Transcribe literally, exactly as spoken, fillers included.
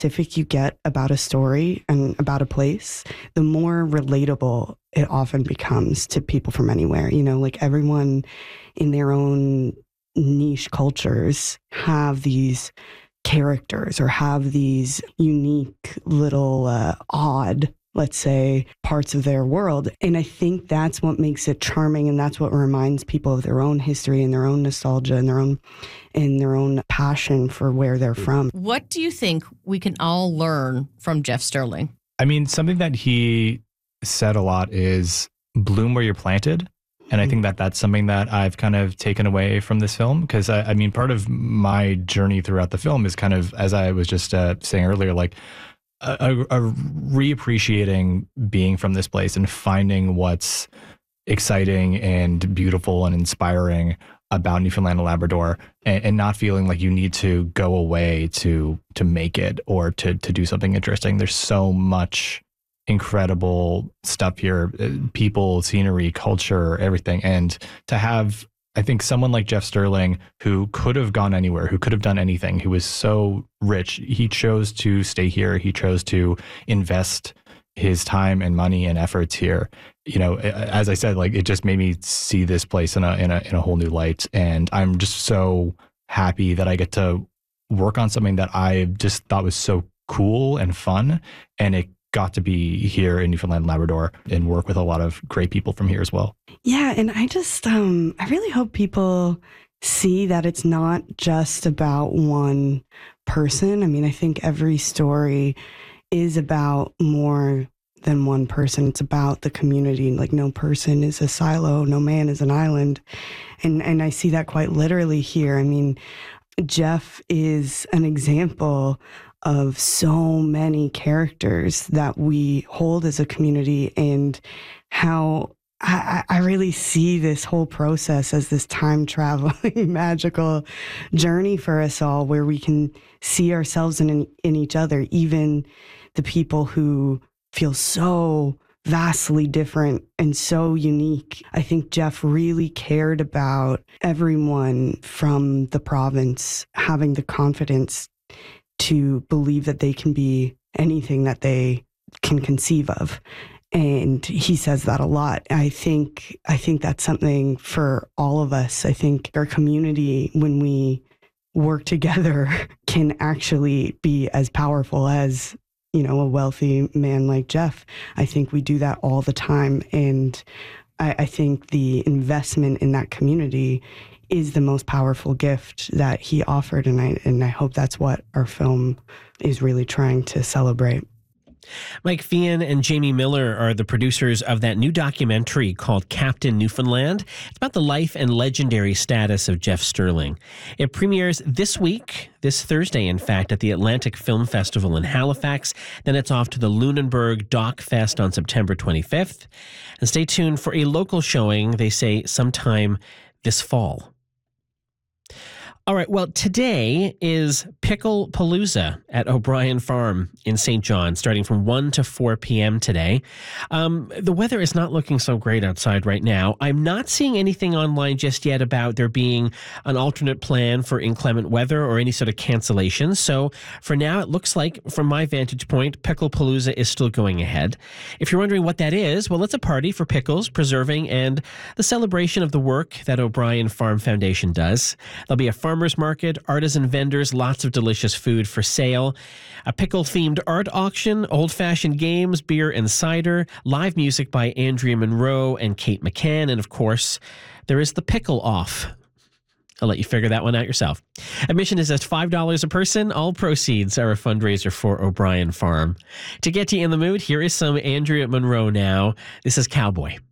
specific you get about a story and about a place, the more relatable it often becomes to people from anywhere. You know, like everyone in their own niche cultures have these characters or have these unique little uh, odd, let's say, parts of their world. And I think that's what makes it charming, and that's what reminds people of their own history and their own nostalgia and their own and their own passion for where they're from. What do you think we can all learn from Jeff Sterling? I mean, something that he said a lot is bloom where you're planted. And I think that that's something that I've kind of taken away from this film, because I, I mean, part of my journey throughout the film is kind of, as I was just uh, saying earlier, like a, a, a reappreciating being from this place and finding what's exciting and beautiful and inspiring about Newfoundland and Labrador, and, and not feeling like you need to go away to to make it or to to do something interesting. There's so much incredible stuff here, people, scenery, culture, everything. And to have, I think, someone like Jeff Sterling, who could have gone anywhere, who could have done anything, who was so rich, he chose to stay here. He chose to invest his time and money and efforts here. You know, as I said, like, it just made me see this place in a in a in a whole new light. And I'm just so happy that I get to work on something that I just thought was so cool and fun, and it got to be here in Newfoundland and Labrador and work with a lot of great people from here as well. Yeah, and I just, um, I really hope people see that it's not just about one person. I mean, I think every story is about more than one person. It's about the community. Like, no person is a silo, no man is an island. And, and I see that quite literally here. I mean, Jeff is an example of so many characters that we hold as a community, and how I, I really see this whole process as this time traveling magical journey for us all, where we can see ourselves in, in each other, even the people who feel so vastly different and so unique. I think Jeff really cared about everyone from the province having the confidence to believe that they can be anything that they can conceive of. And he says that a lot. I think I think that's something for all of us. I think our community, when we work together, can actually be as powerful as, you know, a wealthy man like Jeff. I think we do that all the time. And I, I think the investment in that community is the most powerful gift that he offered. And I, and I hope that's what our film is really trying to celebrate. Mike Feehan and Jamie Miller are the producers of that new documentary called Captain Newfoundland. It's about the life and legendary status of Jeff Sterling. It premieres this week, this Thursday, in fact, at the Atlantic Film Festival in Halifax. Then it's off to the Lunenburg Doc Fest on September twenty-fifth. And stay tuned for a local showing, they say, sometime this fall. All right, well, today is Pickle Palooza at O'Brien Farm in Saint John, starting from one to four p.m. today. Um, the weather is not looking so great outside right now. I'm not seeing anything online just yet about there being an alternate plan for inclement weather or any sort of cancellations. So for now, it looks like, from my vantage point, Pickle Palooza is still going ahead. If you're wondering what that is, well, it's a party for pickles, preserving, and the celebration of the work that O'Brien Farm Foundation does. There'll be a farmer's market, artisan vendors, lots of delicious food for sale, a pickle-themed art auction, old-fashioned games, beer and cider, live music by Andrea Monroe and Kate McCann, and of course, there is the pickle off. I'll let you figure that one out yourself. Admission is just five dollars a person. All proceeds are a fundraiser for O'Brien Farm. To get you in the mood, here is some Andrea Monroe now. This is Cowboy.